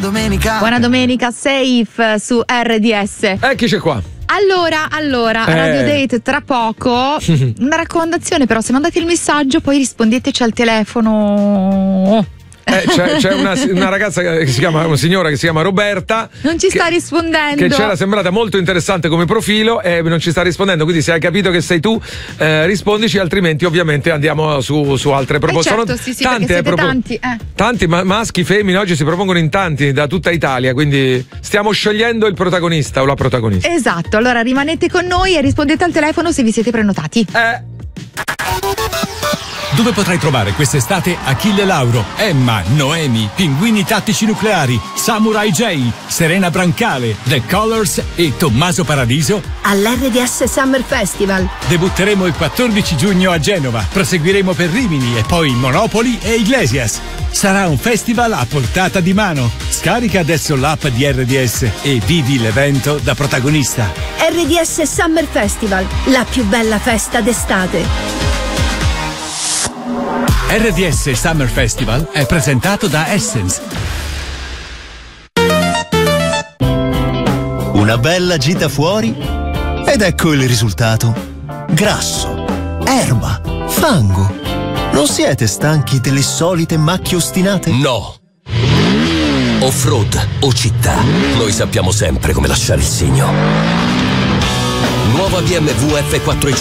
Buona domenica, Safe su RDS. Chi c'è qua? Allora, Radio Date tra poco. Una raccomandazione, però, se mandate il messaggio poi rispondeteci al telefono. C'è una ragazza che si chiama, una signora che si chiama Roberta. Non ci sta rispondendo. Che c'era sembrata molto interessante come profilo e non ci sta rispondendo. Quindi, se hai capito che sei tu, rispondici, altrimenti, ovviamente, andiamo su altre proposte. Certo, sì, tanti. Tanti maschi, femmine, oggi si propongono in tanti da tutta Italia. Quindi stiamo scegliendo il protagonista o la protagonista. Esatto, allora rimanete con noi e rispondete al telefono se vi siete prenotati. Dove potrai trovare quest'estate Achille Lauro, Emma, Noemi, Pinguini Tattici Nucleari, Samurai J, Serena Brancale, The Colors e Tommaso Paradiso? All'RDS Summer Festival. Debutteremo il 14 giugno a Genova, proseguiremo per Rimini e poi Monopoli e Iglesias. Sarà un festival a portata di mano. Scarica adesso l'app di RDS e vivi l'evento da protagonista. RDS Summer Festival, la più bella festa d'estate. RDS Summer Festival è presentato da Essence. Una bella gita fuori ed ecco il risultato. Grasso, erba, fango. Non siete stanchi delle solite macchie ostinate? No. Off-road o città, noi sappiamo sempre come lasciare il segno. Nuova BMW F4